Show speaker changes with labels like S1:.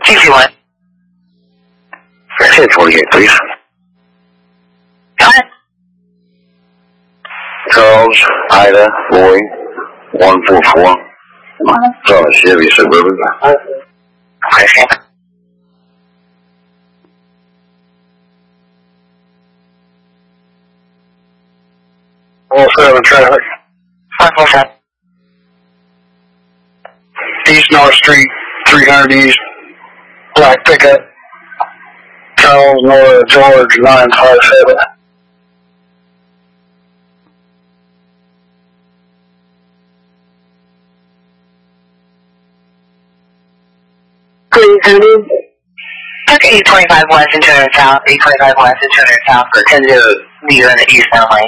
S1: 221.
S2: 1028, please.
S1: Go ahead.
S2: Charles, Ida, Roy, 144. It's on a Chevy Suburban.
S1: Okay.
S2: 107 traffic.
S1: 147.
S2: East North Street, 300 East. Black pickup. Charles, Nora, George, 957.
S1: Okay, 825 West and 200 South, 825 West and 200 South, for 10 to meter in the eastbound lane.